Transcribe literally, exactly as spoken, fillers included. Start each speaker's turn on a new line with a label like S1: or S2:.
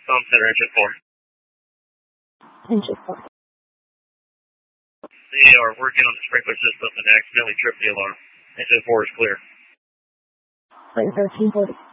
S1: Psalm Center, engine four.
S2: Engine four.
S1: They are working on the sprinkler system and accidentally tripped the alarm. Engine four is clear.
S2: Flight thirteen forty.